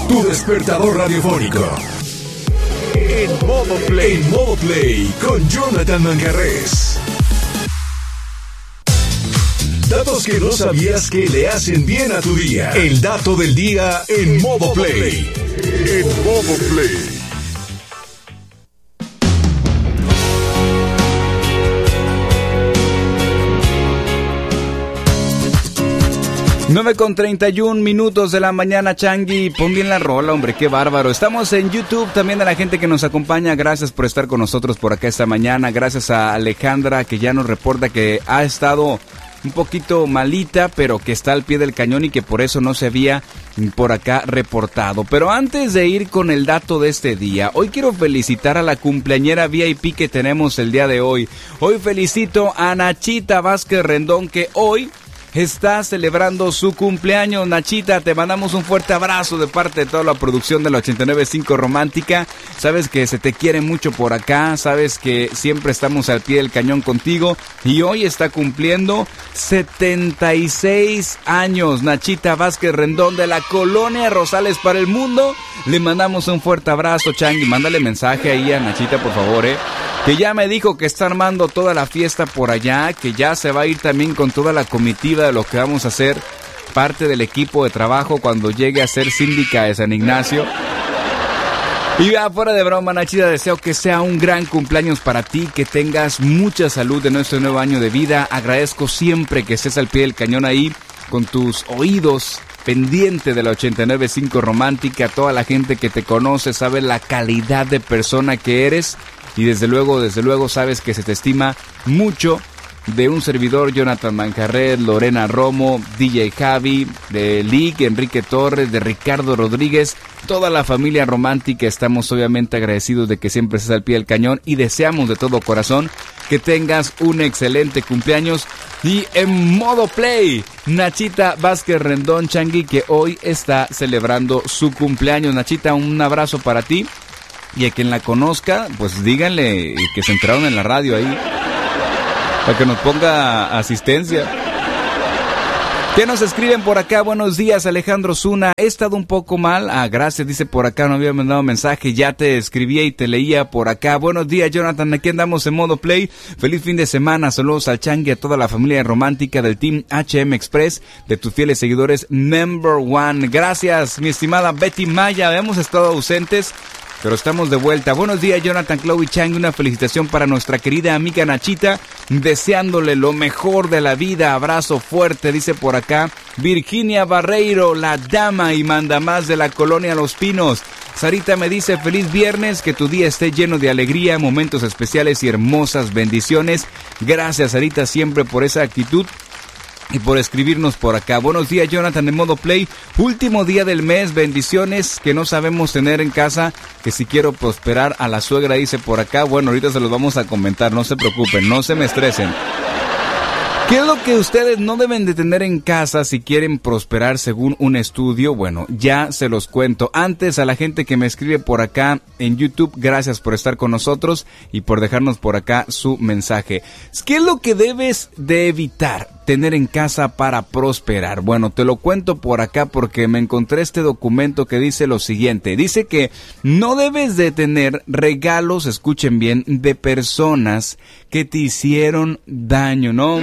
tu despertador radiofónico. En modo play con Jonathan Manjarrés. Datos que no sabías que le hacen bien a tu día. El dato del día en modo play. En modo play. Nueve con 31 minutos de la mañana, Changi. Pon bien la rola, hombre, qué bárbaro. Estamos en YouTube, también a la gente que nos acompaña. Gracias por estar con nosotros por acá esta mañana. Gracias a Alejandra, que ya nos reporta que ha estado un poquito malita, pero que está al pie del cañón y que por eso no se había por acá reportado. Pero antes de ir con el dato de este día, hoy quiero felicitar a la cumpleañera VIP que tenemos el día de hoy. Hoy felicito a Nachita Vázquez Rendón, que hoy está celebrando su cumpleaños. Nachita, te mandamos un fuerte abrazo de parte de toda la producción de la 89.5 Romántica. Sabes que se te quiere mucho por acá, sabes que siempre estamos al pie del cañón contigo y hoy está cumpliendo 76 años. Nachita Vázquez Rendón de la Colonia Rosales para el Mundo. Le mandamos un fuerte abrazo, Changi. Mándale mensaje ahí a Nachita, por favor, que ya me dijo que está armando toda la fiesta por allá, que ya se va a ir también con toda la comitiva de lo que vamos a hacer, parte del equipo de trabajo cuando llegue a ser síndica de San Ignacio. Y ya fuera de broma, Nachita, deseo que sea un gran cumpleaños para ti, que tengas mucha salud en nuestro nuevo año de vida. Agradezco siempre que estés al pie del cañón ahí, con tus oídos pendiente de la 89.5 Romántica. Toda la gente que te conoce sabe la calidad de persona que eres. Y desde luego sabes que se te estima mucho. De un servidor, Jonathan Manjarrés, Lorena Romo, DJ Javi, de Lick, Enrique Torres, de Ricardo Rodríguez, toda la familia romántica. Estamos obviamente agradecidos de que siempre estés al pie del cañón y deseamos de todo corazón que tengas un excelente cumpleaños. Y en modo play, Nachita Vázquez Rendón, Changi, que hoy está celebrando su cumpleaños. Nachita, un abrazo para ti. Y a quien la conozca, pues díganle que se enteraron en la radio ahí, para que nos ponga asistencia. ¿Qué nos escriben por acá? Buenos días, Alejandro Zuna. He estado un poco mal. Gracias, dice por acá, no había mandado mensaje. Ya te escribía y te leía por acá. Buenos días, Jonathan. Aquí andamos en modo play. Feliz fin de semana. Saludos al Changi, a toda la familia romántica del Team HM Express, de tus fieles seguidores Number One. Gracias, mi estimada Betty Maya. Hemos estado ausentes, pero estamos de vuelta. Buenos días, Jonathan, Chloe, Chang. Una felicitación para nuestra querida amiga Nachita, deseándole lo mejor de la vida. Abrazo fuerte, dice por acá Virginia Barreiro, la dama y mandamás de la colonia Los Pinos. Sarita me dice, feliz viernes, que tu día esté lleno de alegría, momentos especiales y hermosas bendiciones. Gracias, Sarita, siempre por esa actitud y por escribirnos por acá. Buenos días, Jonathan, de modo play. Último día del mes, bendiciones que no sabemos tener en casa, que si quiero prosperar a la suegra, dice por acá. Bueno, ahorita se los vamos a comentar, no se preocupen, no se me estresen. ¿Qué es lo que ustedes no deben de tener en casa si quieren prosperar según un estudio? Bueno, ya se los cuento. Antes, a la gente que me escribe por acá en YouTube, gracias por estar con nosotros y por dejarnos por acá su mensaje. ¿Qué es lo que debes de evitar tener en casa para prosperar? Bueno, te lo cuento por acá porque me encontré este documento que dice lo siguiente. Dice que no debes de tener regalos, escuchen bien, de personas que te hicieron daño, ¿no?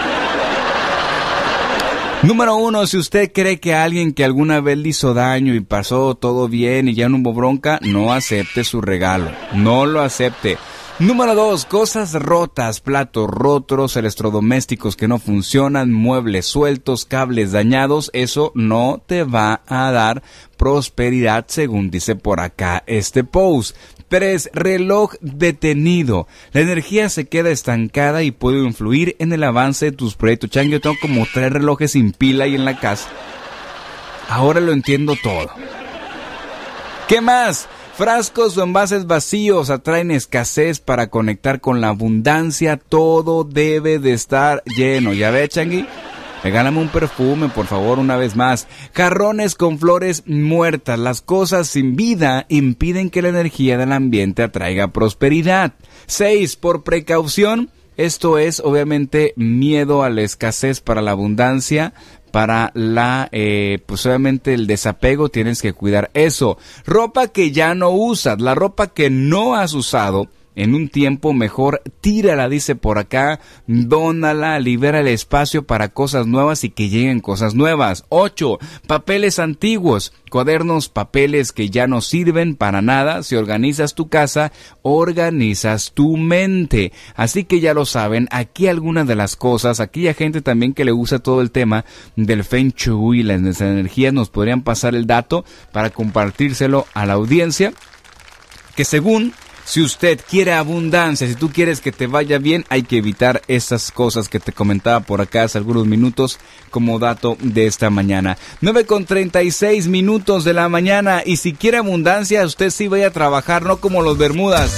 Número 1, si usted cree que alguien que alguna vez le hizo daño y pasó todo bien y ya no hubo bronca, no acepte su regalo, no lo acepte. Número 2, cosas rotas, platos rotos, electrodomésticos que no funcionan, muebles sueltos, cables dañados, eso no te va a dar prosperidad según dice por acá este post. 3, reloj detenido. La energía se queda estancada y puede influir en el avance de tus proyectos. Chan, yo tengo como 3 relojes sin pila ahí en la casa. Ahora lo entiendo todo. ¿Qué más? Frascos o envases vacíos atraen escasez para conectar con la abundancia. Todo debe de estar lleno. ¿Ya ve, Changui? Regálame un perfume, por favor, una vez más. Jarrones con flores muertas. Las cosas sin vida impiden que la energía del ambiente atraiga prosperidad. 6. Por precaución. Esto es, obviamente, miedo a la escasez para la abundancia. para pues obviamente el desapego, tienes que cuidar eso. Ropa que ya no usas, la ropa que no has usado en un tiempo, mejor tírala, dice por acá, dónala, libera el espacio para cosas nuevas y que lleguen cosas nuevas. 8. Papeles antiguos, cuadernos, papeles que ya no sirven para nada. Si organizas tu casa, organizas tu mente. Así que ya lo saben, aquí algunas de las cosas, aquella gente también que le gusta todo el tema del Feng Shui y las energías, nos podrían pasar el dato para compartírselo a la audiencia, que según... Si usted quiere abundancia, si tú quieres que te vaya bien, hay que evitar esas cosas que te comentaba por acá hace algunos minutos como dato de esta mañana. 9:36 de la mañana, y si quiere abundancia, usted sí vaya a trabajar, no como los Bermudas.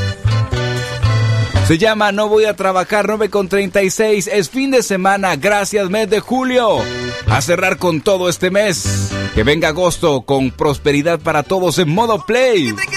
Se llama No Voy a Trabajar, 9:36, es fin de semana, gracias mes de julio. A cerrar con todo este mes, que venga agosto con prosperidad para todos en Modo Play.